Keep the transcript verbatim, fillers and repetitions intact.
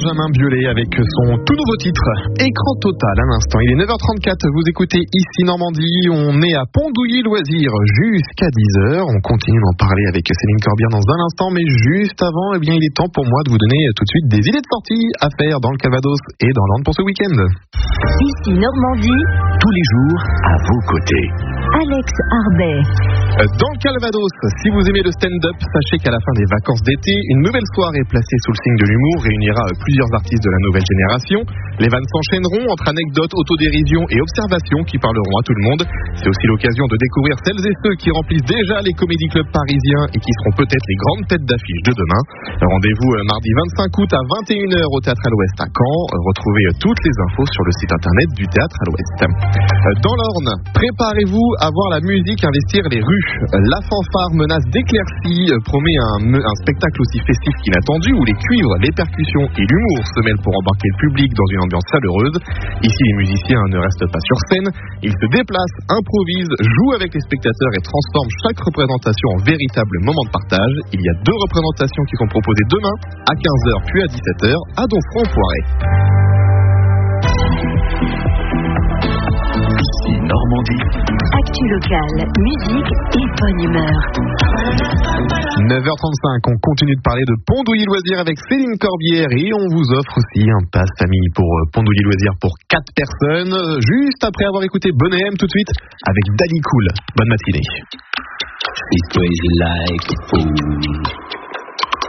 Benjamin Biolay avec son tout nouveau titre, Écran Total à l'instant. Il est neuf heures trente-quatre, vous écoutez ici Normandie, on est à Pondouilly Loisirs jusqu'à dix heures. On continue d'en parler avec Céline Corbière dans un instant, mais juste avant, eh bien, il est temps pour moi de vous donner tout de suite des idées de sortie à faire dans le Calvados et dans l'Orne pour ce week-end. Ici Normandie, tous les jours à vos côtés. Alex Arbet. Dans le Calvados, si vous aimez le stand-up, sachez qu'à la fin des vacances d'été, une nouvelle soirée placée sous le signe de l'humour réunira plusieurs artistes de la nouvelle génération. Les vannes s'enchaîneront entre anecdotes, autodérision et observations qui parleront à tout le monde. C'est aussi l'occasion de découvrir celles et ceux qui remplissent déjà les comédie clubs parisiens et qui seront peut-être les grandes têtes d'affiche de demain. Rendez-vous mardi vingt-cinq août à vingt et une heures au Théâtre à l'Ouest à Caen. Retrouvez toutes les infos sur le site internet du Théâtre à l'Ouest. Dans l'Orne, préparez-vous à voir la musique investir les rues. La fanfare menace d'éclaircie promet un, un spectacle aussi festif qu'inattendu où les cuivres, les percussions et l'humour se mêlent pour embarquer le public dans une ambiance chaleureuse. Ici, les musiciens ne restent pas sur scène, ils se déplacent, improvisent, jouent avec les spectateurs et transforment chaque représentation en véritable moment de partage. Il y a deux représentations qui sont proposées demain à quinze heures puis à dix-sept heures à Donfront-Poiret. Ici Normandie. Actu locale, musique et bonne humeur. neuf heures trente-cinq, on continue de parler de Pondouilly Loisirs avec Céline Corbière et on vous offre aussi un pass famille pour Pondouilly Loisirs pour quatre personnes. Juste après avoir écouté Bonnet M tout de suite avec Daddy Cool. Bonne matinée. She's crazy like a fool.